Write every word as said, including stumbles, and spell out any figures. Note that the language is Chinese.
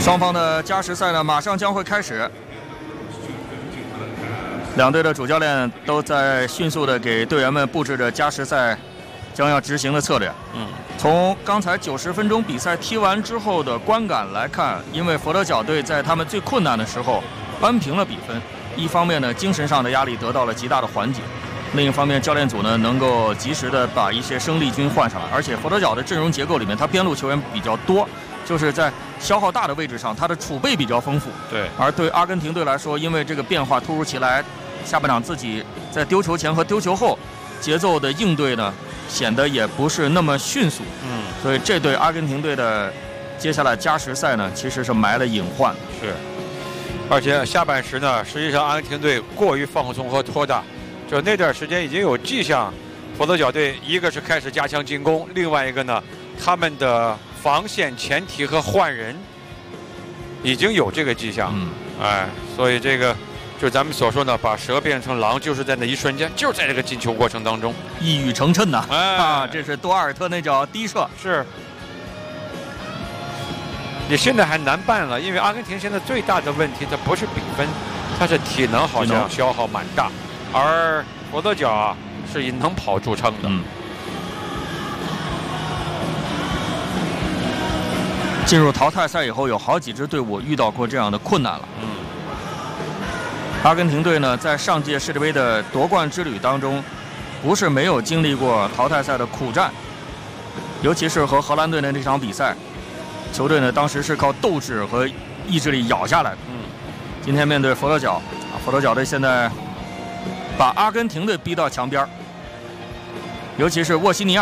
双方的加时赛呢，马上将会开始。两队的主教练都在迅速的给队员们布置着加时赛将要执行的策略。 嗯， 从刚才九十分钟比赛踢完之后的观感来看，因为佛得角队在他们最困难的时候扳平了比分，一方面呢，精神上的压力得到了极大的缓解。另一方面，教练组呢能够及时的把一些生力军换上来，而且佛得角的阵容结构里面，他边路球员比较多，就是在消耗大的位置上，他的储备比较丰富。 对， 而对阿根廷队来说，因为这个变化突如其来，下半场自己在丢球前和丢球后节奏的应对呢，显得也不是那么迅速。 嗯， 所以这对阿根廷队的接下来加时赛呢，其实是埋了隐患。 是，而且下半时呢，实际上阿根廷队过于放松和拖大。就那段时间已经有迹象，佛得角队一个是开始加强进攻，另外一个呢，他们的防线前提和换人已经有这个迹象。 嗯， 哎，所以这个就咱们所说的把蛇变成狼，就是在那一瞬间，就是在这个进球过程当中， 一语成谶呐！ 哎、 啊，这是多阿尔特那脚低射。 是。你现在还难办了，因为阿根廷现在最大的问题，它不是比分，它是体能好像消耗蛮大。而佛得角啊，是以能跑著称的。 嗯。进入淘汰赛以后，有好几支队伍遇到过这样的困难了。 嗯。 阿根廷队呢，在上届世界杯的夺冠之旅当中，不是没有经历过淘汰赛的苦战，尤其是和荷兰队的那场比赛，球队呢当时是靠斗志和意志力咬下来的。 嗯。 今天面对佛得角，啊，佛得角队现在把阿根廷队逼到墙边，尤其是沃西尼亚。